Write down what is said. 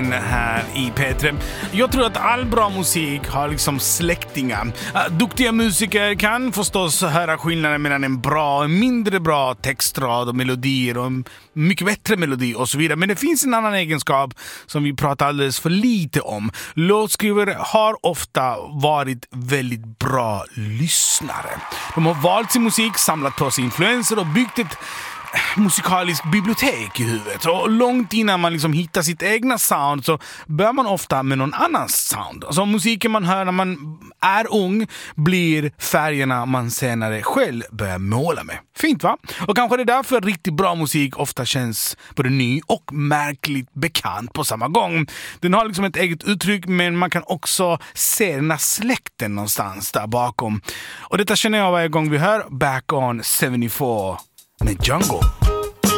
in här i P3. Jag tror att all bra musik har liksom släktingar. Duktiga musiker kan förstås höra skillnaden mellan en bra och en mindre bra textrad och melodier och en mycket bättre melodi och så vidare. Men det finns en annan egenskap som vi pratar alldeles för lite om. Låtskrivare har ofta varit väldigt bra lyssnare. De har valt sin musik, samlat på sig influenser och byggt ett musikalisk bibliotek i huvudet. Och långt innan man liksom hittar sitt egna sound så börjar man ofta med någon annans sound. Alltså musiken man hör när man är ung blir färgerna man senare själv börjar måla med. Fint, va? Och kanske det är därför riktigt bra musik ofta känns både ny och märkligt bekant på samma gång. Den har liksom ett eget uttryck, men man kan också se den här släkten någonstans där bakom. Och detta känner jag varje gång vi hör Back on 74 med Jungle.